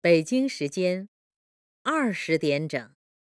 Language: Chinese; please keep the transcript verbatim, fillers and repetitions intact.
北京时间二十点整。